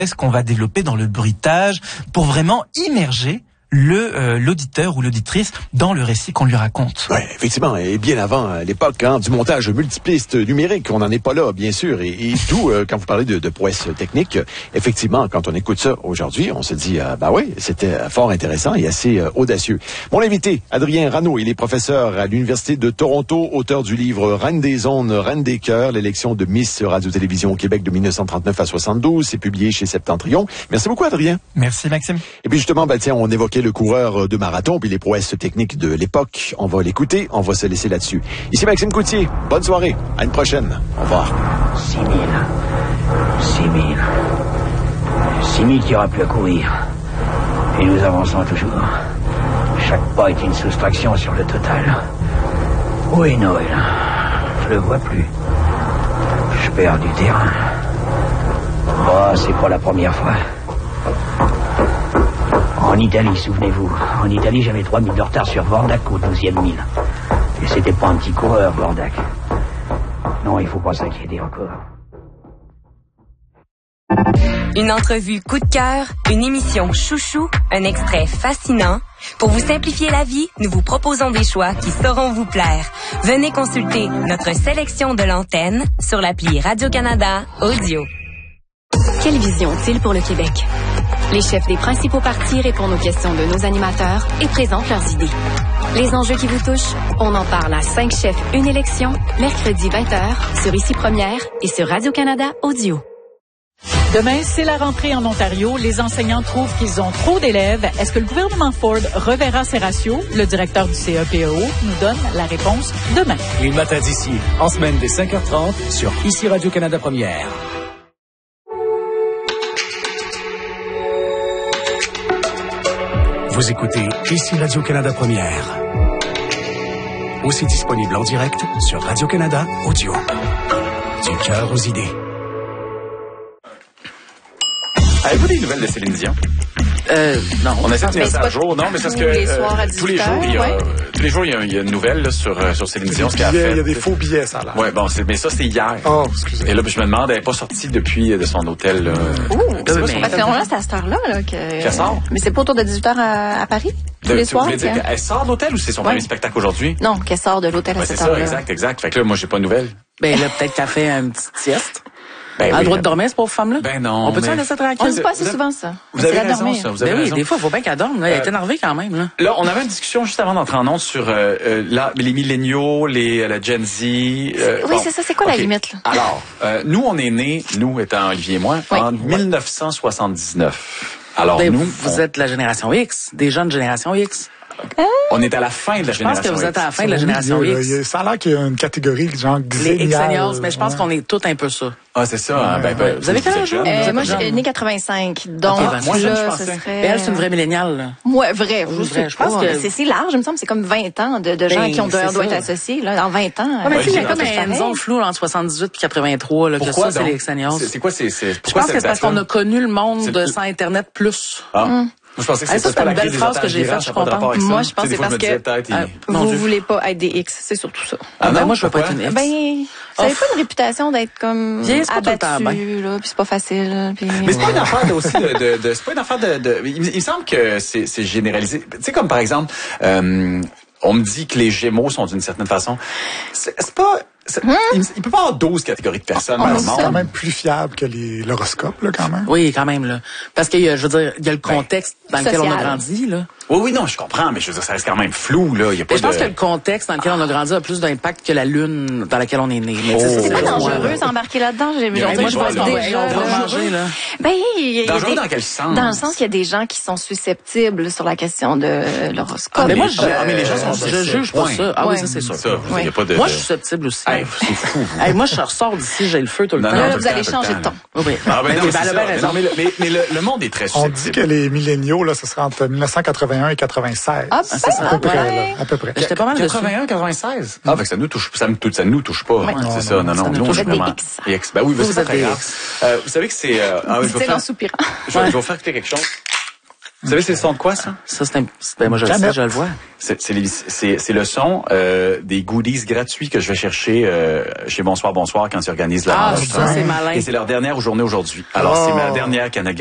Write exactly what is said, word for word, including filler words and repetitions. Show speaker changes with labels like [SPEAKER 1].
[SPEAKER 1] est-ce qu'on va développer dans le bruitage pour vraiment immerger le euh, l'auditeur ou l'auditrice dans le récit qu'on lui raconte.
[SPEAKER 2] Oui, effectivement, et bien avant à l'époque hein, du montage multipliste numérique, on n'en est pas là, bien sûr, et, et tout, euh, quand vous parlez de, de prouesse technique, effectivement, quand on écoute ça aujourd'hui, on se dit, euh, bah oui, c'était fort intéressant et assez euh, audacieux. Mon invité, Adrien Rano, il est professeur à l'Université de Toronto, auteur du livre Reine des ondes, Reine des cœurs, l'élection de Miss Radio-Télévision au Québec de dix-neuf cent trente-neuf à soixante-douze, c'est publié chez Septentrion. Merci beaucoup, Adrien.
[SPEAKER 1] Merci, Maxime.
[SPEAKER 2] Et puis justement, bah tiens, on évoquait le coureur de marathon puis les prouesses techniques de l'époque. On va l'écouter, on va se laisser là-dessus. Ici Maxime Coutier, bonne soirée, à une prochaine. Au revoir.
[SPEAKER 3] Six mille. Six mille. Six mille qui aura plus à courir. Et nous avançons toujours. Chaque pas est une soustraction sur le total. Où est Noël? Je le vois plus. Je perds du terrain. Oh, c'est pas la première fois. En Italie, souvenez-vous. En Italie, j'avais trois minutes de retard sur Vordac au douzième mille. Et c'était pas un petit coureur, Vordac. Non, il faut pas s'inquiéter encore.
[SPEAKER 4] Une entrevue coup de cœur, une émission chouchou, un extrait fascinant. Pour vous simplifier la vie, nous vous proposons des choix qui sauront vous plaire. Venez consulter notre sélection de l'antenne sur l'appli Radio-Canada Audio.
[SPEAKER 5] Quelle vision ont-ils pour le Québec? Les chefs des principaux partis répondent aux questions de nos animateurs et présentent leurs idées. Les enjeux qui vous touchent, on en parle à cinq chefs, une élection, mercredi vingt heures, sur Ici Première et sur Radio-Canada Audio.
[SPEAKER 6] Demain, c'est la rentrée en Ontario. Les enseignants trouvent qu'ils ont trop d'élèves. Est-ce que le gouvernement Ford reverra ses ratios? Le directeur du C E P E O nous donne la réponse demain.
[SPEAKER 7] Il matin d'ici, en semaine dès cinq heures trente, sur Ici Radio-Canada Première. Vous écoutez Ici Radio-Canada Première. Aussi disponible en direct sur Radio-Canada Audio. Du cœur aux idées.
[SPEAKER 8] Avez-vous des nouvelles de Céline Dion?
[SPEAKER 9] Euh, non.
[SPEAKER 8] On essaie de tenir ça à jour. Non, mais c'est parce que
[SPEAKER 9] les
[SPEAKER 8] euh, tous les jours, il y a, ouais. tous les jours, il y a, il y a une nouvelle là, sur, euh, sur Céline Dion. Ce qu'elle a fait.
[SPEAKER 10] Il y a des faux billets, ça là.
[SPEAKER 8] Ouais, bon, c'est, mais ça, c'était hier.
[SPEAKER 10] Oh, excusez.
[SPEAKER 8] Et là, je me demande, elle n'est pas sortie depuis de son hôtel. Là.
[SPEAKER 11] Ouh, c'est mais... Ça fait longtemps, c'est à cette heure-là. Là, que...
[SPEAKER 8] Qu'elle sort?
[SPEAKER 11] Mais c'est pas autour de dix-huit heures à, à Paris? Tous
[SPEAKER 8] de,
[SPEAKER 11] les
[SPEAKER 8] tu
[SPEAKER 11] soirs?
[SPEAKER 8] voulais dire qu'elle sort de l'hôtel ou c'est son ouais. premier spectacle aujourd'hui?
[SPEAKER 11] Non, qu'elle sort de l'hôtel
[SPEAKER 8] ouais,
[SPEAKER 11] à cette
[SPEAKER 8] c'est
[SPEAKER 11] heure-là.
[SPEAKER 8] C'est ça, exact, exact. Fait que là, moi, j'ai pas de nouvelles.
[SPEAKER 9] Ben là, peut-être qu'elle fait une petite sieste.
[SPEAKER 8] Ben
[SPEAKER 9] elle a
[SPEAKER 8] oui,
[SPEAKER 9] le droit
[SPEAKER 8] ben...
[SPEAKER 9] de dormir, cette pauvre femme-là?
[SPEAKER 8] Ben non.
[SPEAKER 9] On peut-tu
[SPEAKER 8] mais...
[SPEAKER 9] la laisser tranquille?
[SPEAKER 11] On ne dit pas assez souvent ça.
[SPEAKER 8] Vous avez raison, ça. Vous avez
[SPEAKER 9] ben
[SPEAKER 8] raison.
[SPEAKER 9] Oui, des fois, il faut bien qu'elle dorme. Là. Elle euh, est énervée quand même. Là,
[SPEAKER 8] là on avait une discussion juste avant d'entrer en ondes sur euh, euh, la, les milléniaux, les, la Gen Z.
[SPEAKER 11] Euh, oui, bon. c'est ça. C'est quoi okay. la limite? Là?
[SPEAKER 8] Alors, euh, nous, on est nés, nous étant Olivier et moi, oui. en dix-neuf cent soixante-dix-neuf. Alors,
[SPEAKER 9] ben,
[SPEAKER 8] nous...
[SPEAKER 9] Vous, vous on... êtes la génération X, des jeunes génération X.
[SPEAKER 11] Euh...
[SPEAKER 8] On est à la fin de la
[SPEAKER 9] je
[SPEAKER 8] génération X.
[SPEAKER 9] Je pense que vous êtes à la fin de la génération X.
[SPEAKER 10] X. Ça a l'air qu'il y a une catégorie genre
[SPEAKER 9] les X-Seniors, mais je pense ouais. qu'on est tous un peu ça.
[SPEAKER 8] Ah, c'est ça. Hein? Ben, ben,
[SPEAKER 9] vous avez quel âge?
[SPEAKER 11] Euh, moi, je suis né quatre-vingt-cinq. Donc,
[SPEAKER 8] okay, ben, moi,
[SPEAKER 11] là,
[SPEAKER 8] je
[SPEAKER 11] ce serait...
[SPEAKER 9] Mais elle, c'est une vraie milléniale.
[SPEAKER 11] Moi, vrai. Je,
[SPEAKER 9] vrai.
[SPEAKER 11] je pense que... C'est large, il me semble. C'est comme vingt ans de, de gens
[SPEAKER 9] ben,
[SPEAKER 11] qui ont doivent être associés. Là, en vingt ans.
[SPEAKER 9] Ouais, mais tu sais, il y a comme une zone floue entre soixante-dix-huit et quatre-vingt-trois. Là,
[SPEAKER 8] pourquoi,
[SPEAKER 9] que ça, c'est les X-Seniors.
[SPEAKER 8] C'est quoi, c'est... Je
[SPEAKER 9] pense que c'est parce qu'on a connu le monde sans Internet plus.
[SPEAKER 8] Ah. Je pensais que
[SPEAKER 9] c'était une belle phrase que j'ai faite, je suis contente.
[SPEAKER 11] Moi, je pense que c'est parce que vous voulez pas être des X, c'est surtout ça.
[SPEAKER 9] Ah ben moi, je veux pas être une X.
[SPEAKER 11] Ben, ça n'avez pas une réputation d'être comme abattu, là, puis c'est pas facile.
[SPEAKER 8] Mais c'est pas une affaire aussi de, de, c'est pas une affaire de, de il me semble que c'est, c'est généralisé. Tu sais, comme par exemple, euh, on me dit que les Gémeaux sont d'une certaine façon. C'est, c'est pas, c'est, hum. il, il peut pas y avoir douze catégories de personnes dans le monde.
[SPEAKER 10] C'est quand même plus fiable que les, l'horoscope, là, quand même.
[SPEAKER 9] Oui, quand même, là. Parce que, je veux dire, il y a le contexte ben, dans lequel on a grandi, là.
[SPEAKER 8] Oui, oui, non, je comprends, mais je veux dire, ça reste quand même flou, là. Il y a pas
[SPEAKER 9] mais je pense
[SPEAKER 8] de...
[SPEAKER 9] que le contexte dans lequel on a grandi a plus d'impact que la lune dans laquelle on est né.
[SPEAKER 11] Mais oh, c'est, c'est pas dangereux d'embarquer là-dedans. J'ai,
[SPEAKER 9] moi, je pense que déjà
[SPEAKER 8] dangereux,
[SPEAKER 9] là.
[SPEAKER 11] Ben, il
[SPEAKER 8] dangereux dans quel sens?
[SPEAKER 11] Dans le sens qu'il y a des gens qui sont susceptibles sur la question de l'horoscope.
[SPEAKER 9] Ah, mais moi,
[SPEAKER 8] je, ah, mais les gens sont
[SPEAKER 9] je juge pas ça. Ah oui, ça, c'est sûr. Moi, je suis susceptible aussi.
[SPEAKER 8] C'est fou.
[SPEAKER 9] Moi, je ressors d'ici, j'ai le feu tout le temps.
[SPEAKER 11] Là, vous allez changer de ton.
[SPEAKER 9] Oui.
[SPEAKER 8] Ah, ben non, elle a bien raison. Mais le monde est très susceptible.
[SPEAKER 10] On dit que les milléniaux, là, ce serait entre dix-neuf cent quatre-vingt-un et quatre-vingt-seize.
[SPEAKER 11] Ah, c'est ça,
[SPEAKER 10] à peu près,
[SPEAKER 11] ouais.
[SPEAKER 10] là, à peu près.
[SPEAKER 9] J'étais pas mal
[SPEAKER 8] quatre-vingt-un, quatre-vingt-seize. Ah, fait que ça nous touche, ça, ça nous touche pas.
[SPEAKER 11] Ouais.
[SPEAKER 8] C'est ça, non, non, non,
[SPEAKER 11] on est vraiment.
[SPEAKER 8] X. Ben oui, ben c'est pas très grave. Vous savez que c'est, euh,
[SPEAKER 11] ah, oui, je vais faire, en soupirant.
[SPEAKER 8] Je vais vous faire écouter quelque chose. Vous savez, c'est le son de quoi, ça?
[SPEAKER 9] Ça, c'est un... Ben, moi, je le sais, je le vois.
[SPEAKER 8] C'est, c'est, les, c'est, c'est le son euh, des goodies gratuits que je vais chercher euh, chez Bonsoir Bonsoir quand ils organisent la
[SPEAKER 9] Ah,
[SPEAKER 8] marche.
[SPEAKER 9] ça, c'est malin.
[SPEAKER 8] Et c'est leur dernière journée aujourd'hui. Alors, oh. c'est ma dernière Canada